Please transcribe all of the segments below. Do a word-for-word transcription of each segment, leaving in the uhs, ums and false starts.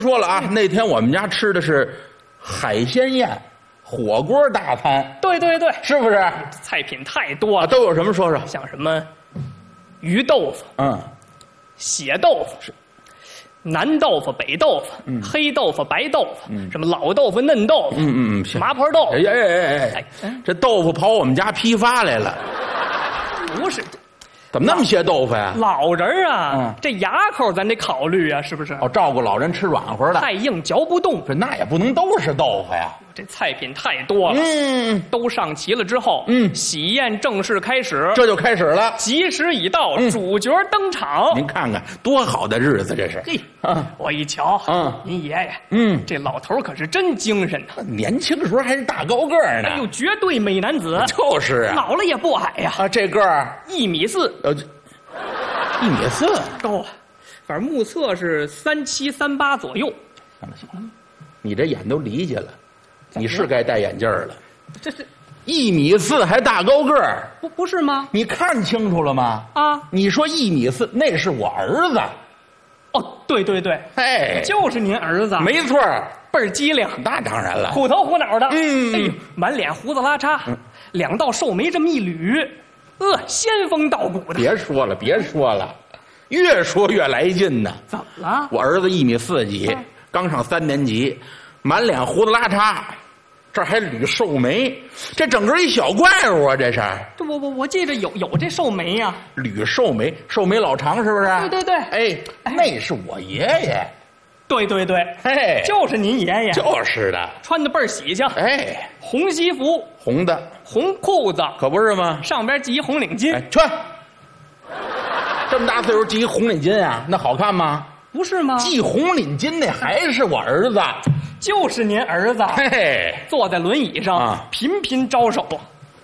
说了啊，那天我们家吃的是海鲜宴，火锅大餐。 对对对， 是不是？ 菜品太多了， 啊，都有什么说说？ 像什么鱼豆腐、 嗯， 血豆腐、是南豆腐、北豆腐、嗯、黑豆腐、白豆腐，嗯、什么老豆腐、嫩豆腐， 嗯嗯嗯， 麻婆豆腐。 哎哎哎哎哎，这豆腐跑我们家批发来了。 不是。 怎么那么些豆腐呀？ 老人啊， 嗯、 这牙口咱得考虑啊，是不是？ 哦，照顾老人吃软和的， 太硬嚼不动。 这那也不能都是豆腐呀。 这菜品太多了， 嗯， 都上齐了之后， 嗯， 喜宴正式开始， 这就开始了。 吉时已到，嗯、主角登场。 您看看多好的日子，这是。 嘿，啊、我一瞧， 嗯， 您爷爷， 嗯， 这老头可是真精神呐， 年轻的时候还是大高个儿呢。 哎呦，绝对美男子。 就是啊， 老了也不矮呀。 啊，这个儿一米四。 呃。一米四高啊，反正目测是三七三八左右。 行了行了，你这眼都离下了，你是该戴眼镜了。 这是一米四还大高个儿， 不不是吗？ 你看清楚了吗？ 啊， 你说一米四，那是我儿子。 哦，对对对， 哎， 就是您儿子， 没错， 倍儿机灵。 那当然了， 虎头虎脑的， 嗯， 哎呦，满脸胡子拉碴，嗯、两道瘦眉这么一捋。呃，仙风道骨的。别说了，别说了，越说越来劲呢。 怎么了？我儿子一米四几，啊、刚上三年级，满脸胡子拉碴，这还捋瘦眉，这整个一小怪物啊！这是。 这我我我记着有有这瘦眉呀、啊。 捋瘦眉，瘦眉老长是不是？ 对对对。 哎，哎那是我爷爷。 对对对， 哎， 就是您爷爷。 就是的， 穿的倍儿喜庆。 哎， 红西服， 红的。 红裤子可不是吗？ 上边系一红领巾， 哎，穿。这么大岁数系一红领巾啊，那好看吗？ 不是吗？ 系红领巾那还是我儿子， 就是您儿子。 嘿嘿， 坐在轮椅上，啊、频频招手。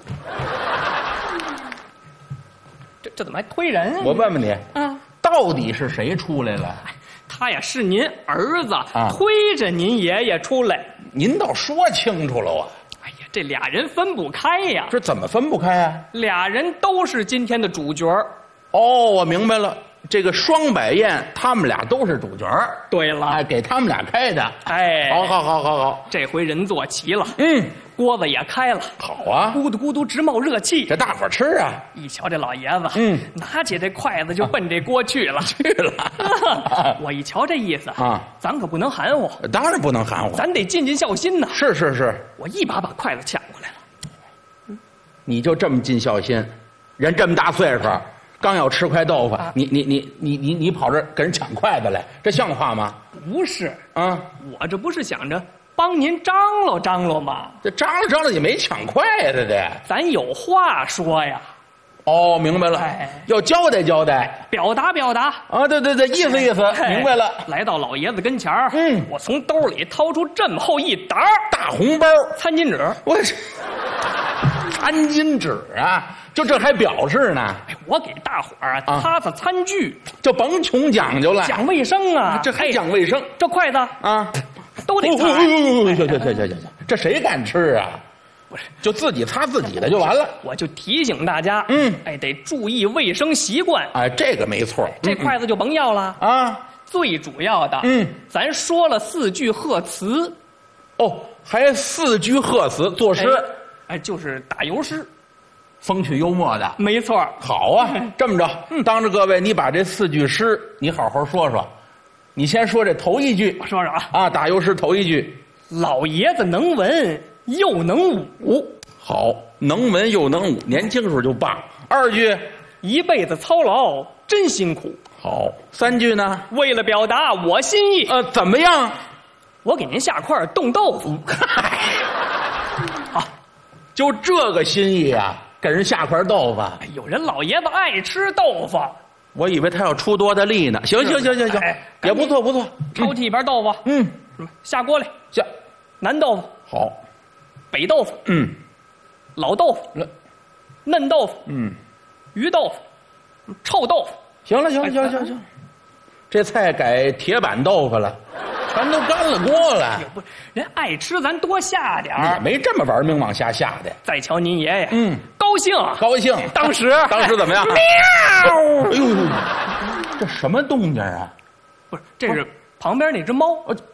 这这怎么还推人、啊？ 我问问你， 啊， 到底是谁出来了？ 他呀是您儿子、 啊、 推着您爷爷出来。 您倒说清楚了啊！ 哎呀，这俩人分不开呀。 这怎么分不开啊？ 俩人都是今天的主角。 哦，我明白了，这个双百宴，他们俩都是主角。 对了， 哎，给他们俩开的。 哎， 好好好好好， 这回人坐齐了， 嗯， 锅子也开了， 好啊， 咕嘟咕嘟直冒热气。 这大伙吃啊！ 一瞧这老爷子， 嗯， 拿起这筷子就奔这锅去了， 去了。 我一瞧这意思啊， 咱可不能含糊， 当然不能含糊， 咱得尽尽孝心呐。 是是是， 我一把把筷子抢过来了。 嗯，你就这么尽孝心？人这么大岁数，刚要吃块豆腐，啊、你你你你你你跑这跟人抢筷子来，这像话吗？ 不是啊， 我这不是想着帮您张罗张罗吗？ 这张罗张罗也没抢筷子的， 咱有话说呀。 哦，明白了，哎、要交代交代， 表达表达啊，对对对，意思意思，哎、明白了。 来到老爷子跟前儿， 嗯， 我从兜里掏出这么厚一沓大红包， 餐巾纸。 我这餐巾纸啊，就这还表示呢。 哎，我给大伙儿啊擦擦餐具， 就甭穷讲究了， 讲卫生啊， 这还讲卫生。 这筷子啊， 都得擦。 行行行行行行，这谁敢吃啊？ 不是， 就自己擦自己的就完了。 我就提醒大家， 嗯， 哎，得注意卫生习惯。 哎，这个没错。 这筷子就甭要了啊。 最主要的， 嗯，咱说了四句贺词。 哦，还四句贺词作诗。 哎，哎就是打油诗， 风趣幽默的。 没错。 好啊，这么着，嗯，当着各位，你把这四句诗你好好说说。你先说这头一句， 我说说啊。 啊，打油诗头一句， 老爷子能文又能武。 好，能文又能武，年轻时候就棒。二句， 一辈子操劳真辛苦。 好，三句呢？ 为了表达我心意， 呃，怎么样？ 我给您下块冻豆腐。 好，就这个心意啊，给人下块豆腐。 哎呦，人老爷子爱吃豆腐， 我以为他要出多大力呢。行行行行行，哎、也不错不错。 抽屉里边豆腐， 嗯， 下锅里下。 南豆腐好， 北豆腐嗯， 老豆腐嫩豆腐嗯， 鱼豆腐臭豆腐。 行了行了行了行了行了，这菜改铁板豆腐了，全都干了锅了。 不，人爱吃咱多下点儿， 也没这么玩命往下下的。 再瞧您爷爷， 嗯， 高兴高兴。 当时当时怎么样？ 喵！ 哎呦，这什么动静啊？ 不是，这是旁边那只猫。